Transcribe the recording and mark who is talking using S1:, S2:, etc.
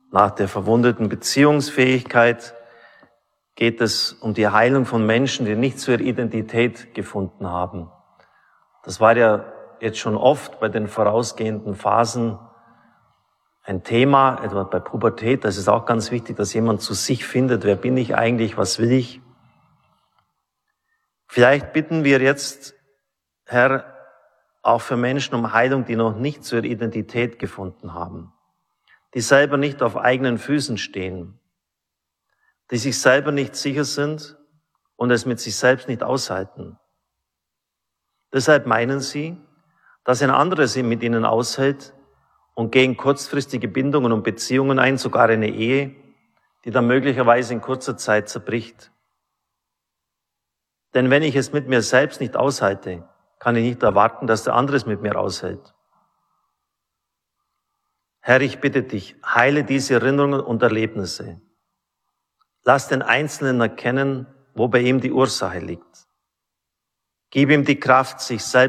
S1: Nach der verwundeten Beziehungsfähigkeit geht es um die Heilung von Menschen, die nicht zu ihrer Identität gefunden haben. Das war ja jetzt schon oft bei den vorausgehenden Phasen ein Thema, etwa bei Pubertät. Das ist auch ganz wichtig, dass jemand zu sich findet. Wer bin ich eigentlich? Was will ich? Vielleicht bitten wir jetzt, Herr, auch für Menschen um Heilung, die noch nicht zu ihrer Identität gefunden haben, die selber nicht auf eigenen Füßen stehen, die sich selber nicht sicher sind und es mit sich selbst nicht aushalten. Deshalb meinen sie, dass ein anderer sie mit ihnen aushält und gehen kurzfristige Bindungen und Beziehungen ein, sogar eine Ehe, die dann möglicherweise in kurzer Zeit zerbricht. Denn wenn ich es mit mir selbst nicht aushalte, kann ich nicht erwarten, dass der andere es mit mir aushält. Herr, ich bitte dich, heile diese Erinnerungen und Erlebnisse. Lass den Einzelnen erkennen, wo bei ihm die Ursache liegt. Gib ihm die Kraft, sich selbst